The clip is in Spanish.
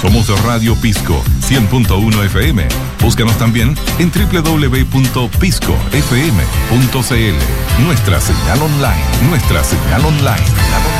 Somos Radio Pisco 100.1 FM. Búscanos también en www.piscofm.cl. Nuestra señal online.